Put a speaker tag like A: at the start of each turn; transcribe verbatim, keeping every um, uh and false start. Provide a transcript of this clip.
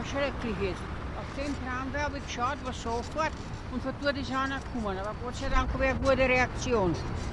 A: schrecklich jetzt. Auf dem Tramway habe ich geschaut, was so fährt und von dort ist einer gekommen. Aber Gott sei Dank habe ich eine gute Reaktion.